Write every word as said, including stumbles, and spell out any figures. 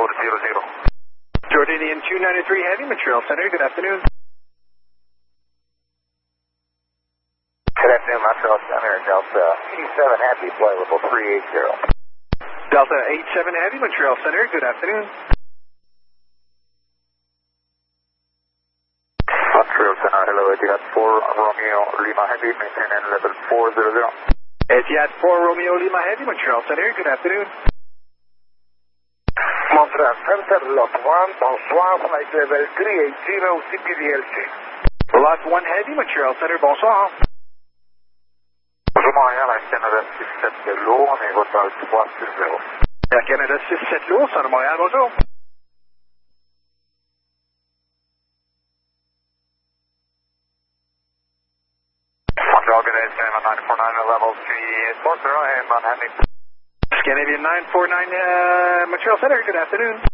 zero zero. Jordanian two ninety-three Heavy, Montreal Center, good afternoon. Good afternoon, Montreal Center, Delta eight seven Happy, flight level three eight zero. Delta eight seven Heavy, Montreal Center, good afternoon. Montreal Center, hello, Etihad four Romeo Lima Heavy, maintain N level four zero zero. Etihad four Romeo Lima Heavy, Montreal Center, good afternoon. Montreal Center, lot one, bonsoir, flight level three eight zero, C P D L C. Lot one Heavy, Montreal Center, bonsoir. Bonjour Montréal, à Canada six sept lourd, on est votre base trois six zéro. Air Canada six sept lourd, Centre Montréal, bonjour. Montreal, good day, Scanadian nine four nine, level three four zero, and Manhattan. Scandinavian nine four nine, uh, Montreal Center, good afternoon.